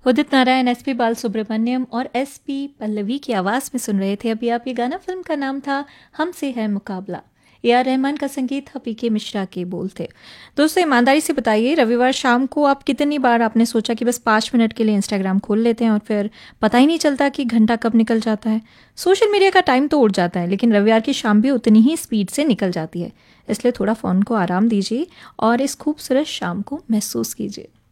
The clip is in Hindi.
उदित नारायण, एसपी बालसुब्रमण्यम और एसपी पल्लवी की आवाज़ में सुन रहे थे अभी आप ये गाना। फिल्म का नाम था हमसे है मुकाबला। AR रहमान का संगीत था, PK मिश्रा के बोल थे। दोस्तों, ईमानदारी से बताइए, रविवार शाम को आप कितनी बार आपने सोचा कि बस 5 मिनट के लिए इंस्टाग्राम खोल लेते हैं और फिर पता ही नहीं चलता कि घंटा कब निकल जाता है। सोशल मीडिया का टाइम तो उड़ जाता है, लेकिन रविवार की शाम भी उतनी ही स्पीड से निकल जाती है। इसलिए थोड़ा फ़ोन को आराम दीजिए और इस खूबसूरत शाम को महसूस कीजिए।